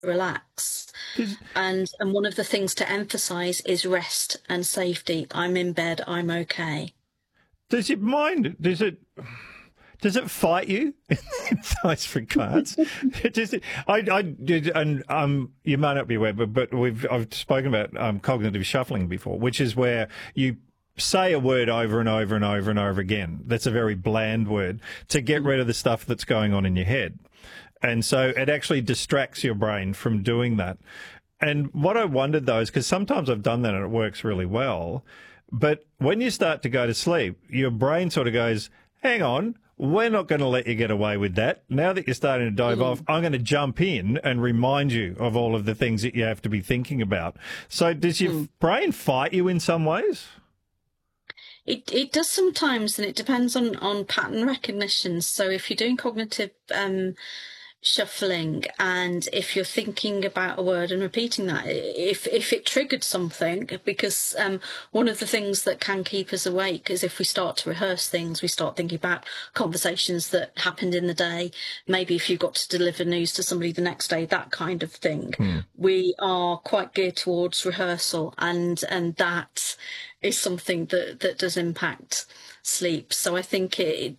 relax. Does, And one of the things to emphasize is rest and safety. I'm in bed, I'm okay. does your mind, does it fight you in those regards? I did, and you may not be aware, but I've spoken about cognitive shuffling before, which is where you say a word over and over and over and over again. That's a very bland word to get rid of the stuff that's going on in your head. And so it actually distracts your brain from doing that. And what I wondered, though, is because sometimes I've done that and it works really well. But when you start to go to sleep, your brain sort of goes, hang on, we're not going to let you get away with that. Now that you're starting to dive off, I'm going to jump in and remind you of all of the things that you have to be thinking about. So does your brain fight you in some ways? It does sometimes, and it depends on pattern recognition. So if you're doing cognitive shuffling, and if you're thinking about a word and repeating that, if it triggered something, because one of the things that can keep us awake is if we start to rehearse things, we start thinking about conversations that happened in the day, maybe if you've got to deliver news to somebody the next day, that kind of thing. We are quite geared towards rehearsal, and that is something that does impact sleep. So I think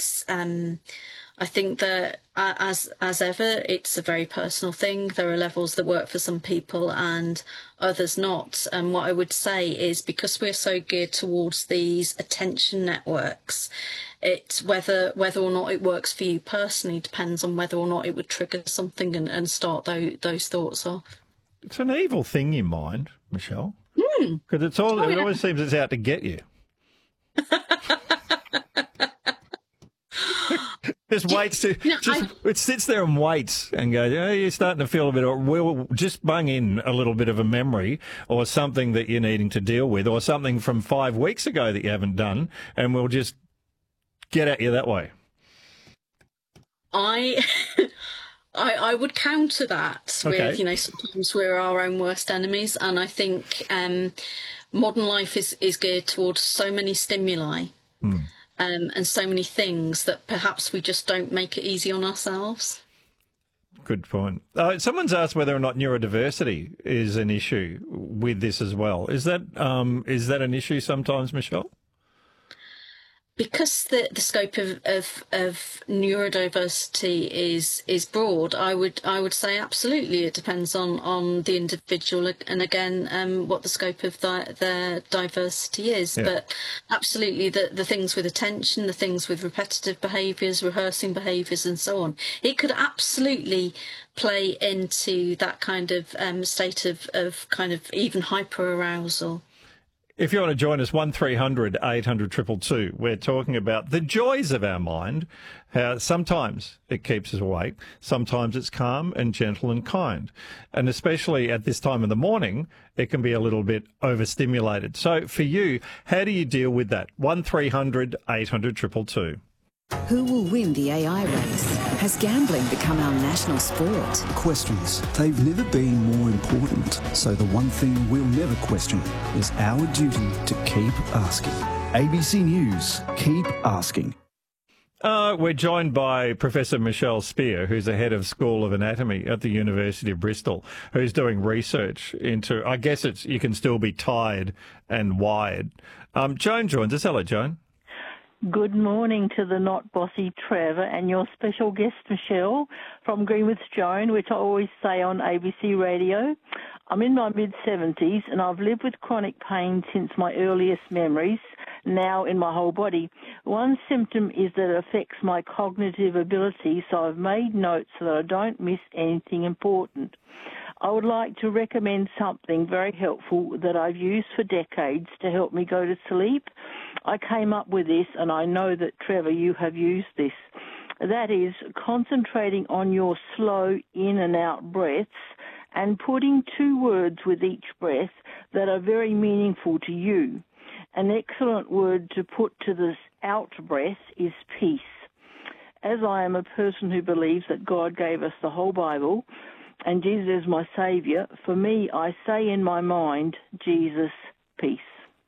I think that, as ever, it's a very personal thing. There are levels that work for some people and others not. And what I would say is, because we're so geared towards these attention networks, it's whether or not it works for you personally depends on whether or not it would trigger something and start those thoughts off. It's an evil thing, your mind, Michelle. Because it always seems it's out to get you. It sits there and waits and goes, oh, you're starting to feel a bit, or we'll just bung in a little bit of a memory or something that you're needing to deal with or something from 5 weeks ago that you haven't done, and we'll just get at you that way. I would counter that with, sometimes we're our own worst enemies. And I think modern life is geared towards so many stimuli. And so many things that perhaps we just don't make it easy on ourselves. Good point. Someone's asked whether or not neurodiversity is an issue with this as well. Is that an issue sometimes, Michelle? Because the scope of neurodiversity is broad, I would say absolutely it depends on the individual, and again what the scope of their diversity is. Yeah. But absolutely the things with attention, the things with repetitive behaviours, rehearsing behaviours, and so on, it could absolutely play into that kind of state of kind of even hyperarousal. If you want to join us, 1300 800 222. We're talking about the joys of our mind, how sometimes it keeps us awake, sometimes it's calm and gentle and kind. And especially at this time of the morning, it can be a little bit overstimulated. So for you, how do you deal with that? 1300 800 222. Who will win the AI race? Has gambling become our national sport? Questions. They've never been more important. So the one thing we'll never question is our duty to keep asking. ABC News, keep asking. We're joined by Professor Michelle Spear, who's the head of School of Anatomy at the University of Bristol, who's doing research into, I guess you can still be tired and wired. Joan joins us. Hello, Joan. Good morning to the not bossy Trevor and your special guest Michelle from Greenwich Joan, which I always say on ABC Radio. I'm in my mid-70s and I've lived with chronic pain since my earliest memories, now in my whole body. One symptom is that it affects my cognitive ability, so I've made notes so that I don't miss anything important. I would like to recommend something very helpful that I've used for decades to help me go to sleep. I came up with this, and I know that, Trevor, you have used this. That is concentrating on your slow in and out breaths and putting 2 words with each breath that are very meaningful to you. An excellent word to put to this out breath is peace. As I am a person who believes that God gave us the whole Bible and Jesus is my Saviour, for me, I say in my mind, Jesus, peace.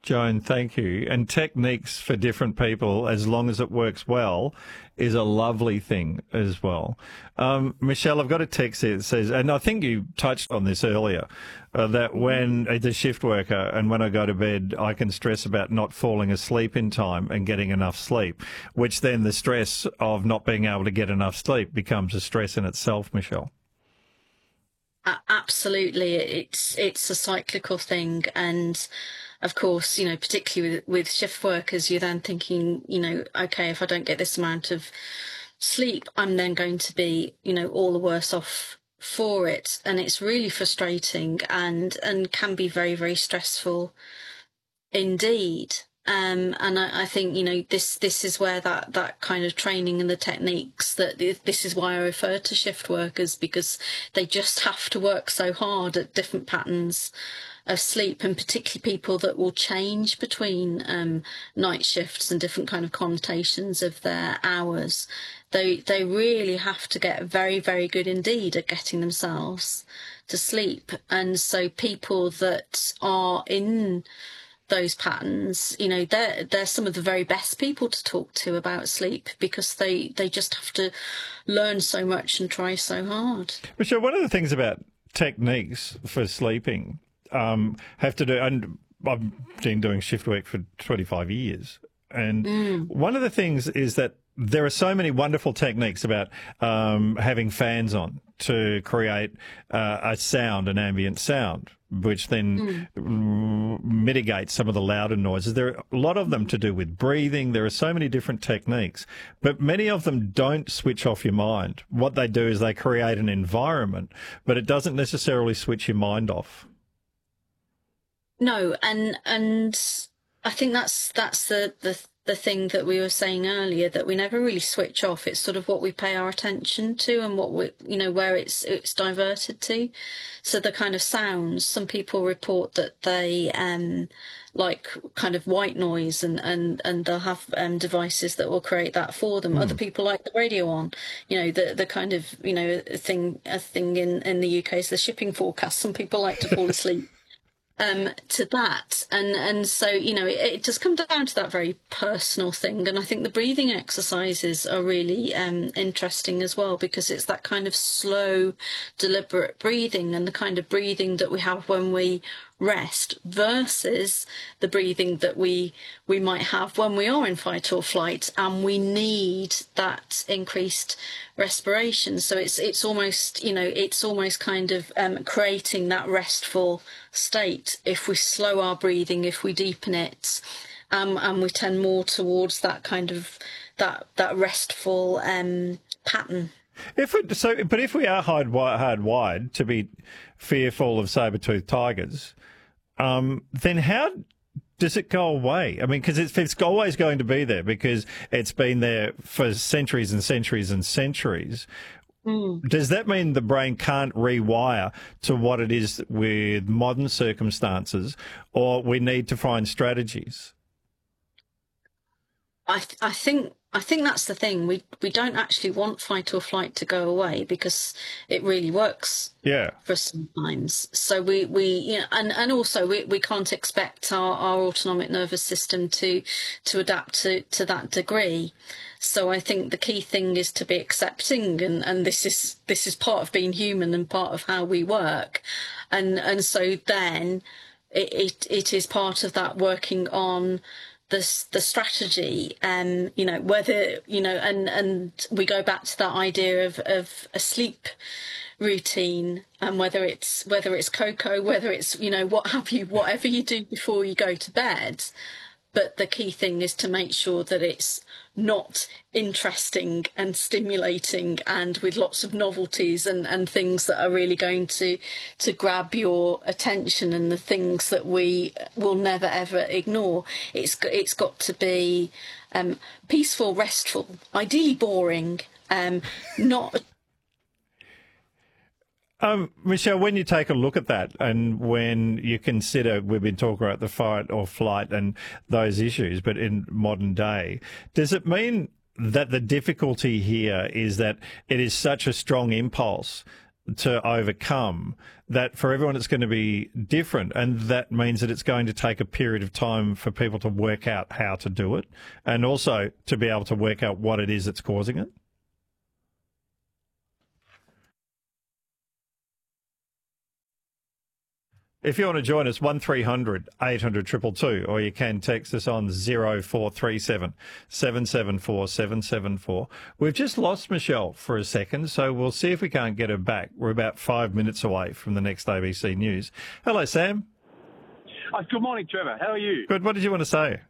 Joan, thank you. And techniques for different people, as long as it works well, is a lovely thing as well. Michelle, I've got a text here that says, and I think you touched on this earlier, that when as a shift worker and when I go to bed, I can stress about not falling asleep in time and getting enough sleep, which then the stress of not being able to get enough sleep becomes a stress in itself, Michelle. Absolutely, it's a cyclical thing, and of course, you know, particularly with shift workers, you're then thinking, you know, okay, if I don't get this amount of sleep, I'm then going to be, you know, all the worse off for it, and it's really frustrating and can be very, very stressful indeed. And I think, you know, this is where that kind of training and the techniques, that this is why I refer to shift workers, because they just have to work so hard at different patterns of sleep, and particularly people that will change between night shifts and different kind of connotations of their hours. They really have to get very, very good indeed at getting themselves to sleep. And so people that are in those patterns, you know, they're some of the very best people to talk to about sleep, because they just have to learn so much and try so hard. Michelle, one of the things about techniques for sleeping have to do, and I've been doing shift work for 25 years, and one of the things is that there are so many wonderful techniques about having fans on to create a sound, an ambient sound, which then mitigates some of the louder noises. There are a lot of them to do with breathing. There are so many different techniques, but many of them don't switch off your mind. What they do is they create an environment, but it doesn't necessarily switch your mind off. No, and I think that's the thing that we were saying earlier, that we never really switch off. It's sort of what we pay our attention to and what we, you know, where it's diverted to. So the kind of sounds, some people report that they like kind of white noise, and they'll have devices that will create that for them. Other people like the radio on, you know, the kind of, you know, a thing in the UK is the shipping forecast. Some people like to fall asleep to that, and so, you know, it does come down to that very personal thing. And I think the breathing exercises are really interesting as well, because it's that kind of slow, deliberate breathing, and the kind of breathing that we have when we rest versus the breathing that we might have when we are in fight or flight and we need that increased respiration. So it's almost, you know, it's almost kind of creating that restful state if we slow our breathing, if we deepen it, and we tend more towards that kind of that restful pattern. If we are hardwired to be fearful of saber-toothed tigers, then how does it go away? I mean, because it's always going to be there, because it's been there for centuries and centuries and centuries. Does that mean the brain can't rewire to what it is with modern circumstances, or we need to find strategies? I think that's the thing. We don't actually want fight or flight to go away, because it really works. Yeah. For sometimes. So we you know, and also we can't expect our autonomic nervous system to adapt to that degree. So I think the key thing is to be accepting, and this is part of being human and part of how we work, and so then it is part of that working on the strategy, you know, whether, you know, and we go back to that idea of a sleep routine, and whether it's cocoa, whether it's, you know, what have you, whatever you do before you go to bed. But the key thing is to make sure that it's not interesting and stimulating and with lots of novelties and things that are really going to grab your attention, and the things that we will never ever ignore. It's got to be peaceful, restful, ideally boring, not. Michelle, when you take a look at that, and when you consider, we've been talking about the fight or flight and those issues, but in modern day, does it mean that the difficulty here is that it is such a strong impulse to overcome, that for everyone it's going to be different, and that means that it's going to take a period of time for people to work out how to do it, and also to be able to work out what it is that's causing it? If you want to join us, 1300 800 222, or you can text us on 0437 774 774. We've just lost Michelle for a second, so we'll see if we can't get her back. We're about 5 minutes away from the next ABC News. Hello, Sam. Good morning, Trevor. How are you? Good. What did you want to say?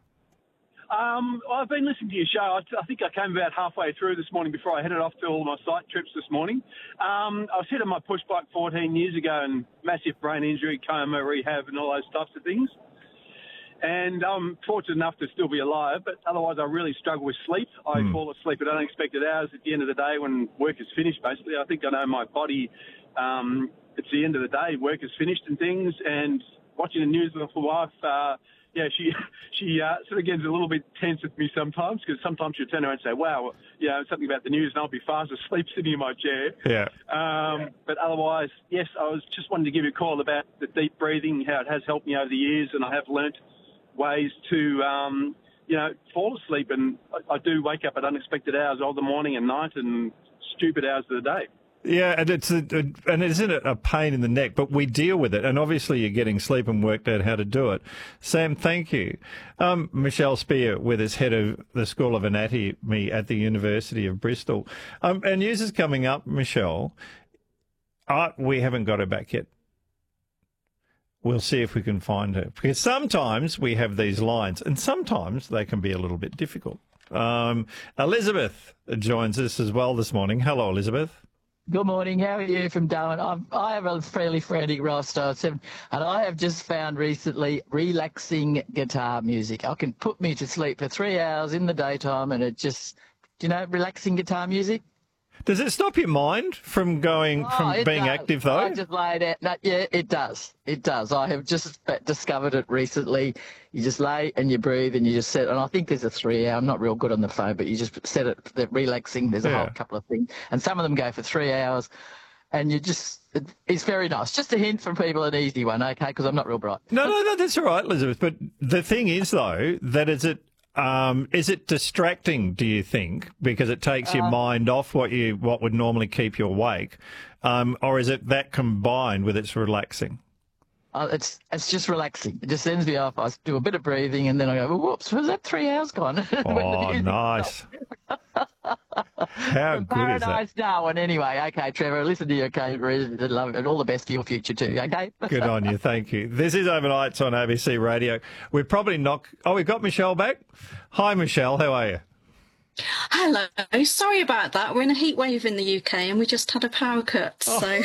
I've been listening to your show. I think I came about halfway through this morning before I headed off to all my site trips this morning. I was hit on my push bike 14 years ago, and massive brain injury, coma, rehab, and all those types of things. And I'm fortunate enough to still be alive, but otherwise I really struggle with sleep. I fall asleep at unexpected hours at the end of the day when work is finished, basically. I think I know my body, it's the end of the day, work is finished and things, and watching the news with my wife, she sort of gets a little bit tense with me sometimes, because sometimes she'll turn around and say, wow, something about the news, and I'll be fast asleep sitting in my chair. Yeah. But otherwise, yes, I was just wanting to give you a call about the deep breathing, how it has helped me over the years, and I have learnt ways to, fall asleep. And I do wake up at unexpected hours all the morning and night and stupid hours of the day. Yeah, and isn't it a pain in the neck? But we deal with it, and obviously you're getting sleep and worked out how to do it. Sam, thank you. Michelle Spear with us, head of the School of Anatomy at the University of Bristol. Our news is coming up, Michelle. We haven't got her back yet. We'll see if we can find her, because sometimes we have these lines, and sometimes they can be a little bit difficult. Elizabeth joins us as well this morning. Hello, Elizabeth. Good morning. How are you from Darwin? I have a fairly frantic lifestyle, and I have just found recently relaxing guitar music. I can put me to sleep for 3 hours in the daytime, and it just, relaxing guitar music. Does it stop your mind from being active, though? I just lay down. No, yeah, it does. It does. I have just discovered it recently. You just lay and you breathe and you just set. And I think there's a 3 hour. I'm not real good on the phone, but you just set it. They're relaxing. There's a whole couple of things, and some of them go for 3 hours. And it's very nice. Just a hint from people, an easy one, okay? Because I'm not real bright. No, that's all right, Elizabeth. But the thing is, though, that is it distracting, do you think, because it takes your mind off what would normally keep you awake, or is it that combined with it's relaxing? It's just relaxing. It just sends me off. I do a bit of breathing, and then I go, well, whoops, was that 3 hours gone? Oh, nice. How good is that? Paradise Darwin, anyway. Okay, Trevor, listen to you, okay? Love it, and all the best for your future too, okay? Good on you, thank you. This is Overnights on ABC Radio. We've probably we've got Michelle back. Hi, Michelle, how are you? Hello. Sorry about that. We're in a heat wave in the UK, and we just had a power cut, so...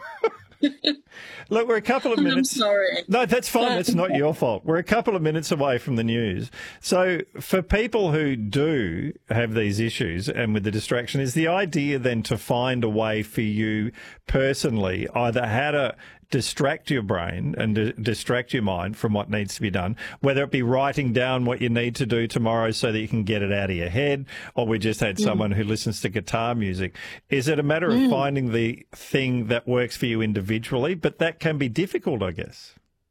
Look, we're a couple of minutes. I'm sorry. No, that's fine. It's not your fault. We're a couple of minutes away from the news. So for people who do have these issues and with the distraction, is the idea then to find a way for you personally, either how to distract your brain and distract your mind from what needs to be done, whether it be writing down what you need to do tomorrow so that you can get it out of your head, or we just had someone who listens to guitar music. Is it a matter of finding the thing that works for you individually? But that can be difficult, I guess.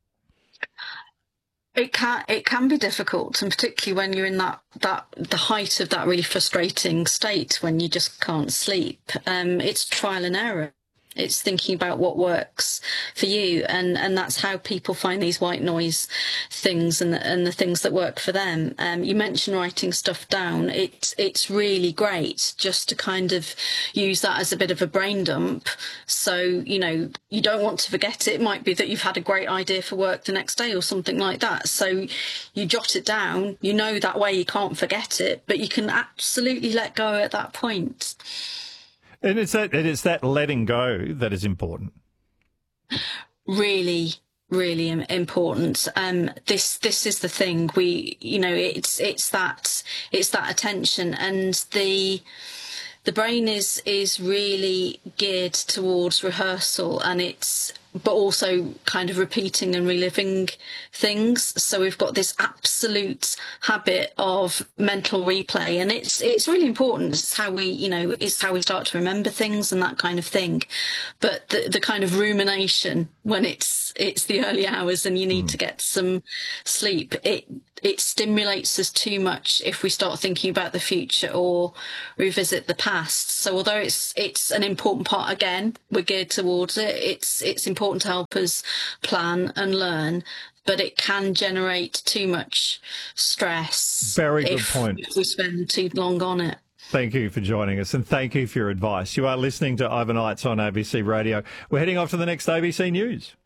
It can be difficult, and particularly when you're in the height of that really frustrating state when you just can't sleep. It's trial and error. It's thinking about what works for you, and that's how people find these white noise things and the things that work for them. You mentioned writing stuff down. It's really great just to kind of use that as a bit of a brain dump. So, you don't want to forget it. It might be that you've had a great idea for work the next day or something like that. So you jot it down. That way you can't forget it, but you can absolutely let go at that point. And it's that letting go that is important. Really, really important. This is the thing. It's that attention, and the brain is really geared towards rehearsal, and it's but also kind of repeating and reliving things. So we've got this absolute habit of mental replay, and it's really important. It's how we, it's how we start to remember things and that kind of thing. But the kind of rumination when it's the early hours and you need to get some sleep, it stimulates us too much if we start thinking about the future or revisit the past. So although it's an important part, again, we're geared towards it. It's important to help us plan and learn, but it can generate too much stress. Very good point. If we spend too long on it. Thank you for joining us, and thank you for your advice. You are listening to Overnights on ABC Radio. We're heading off to the next ABC News.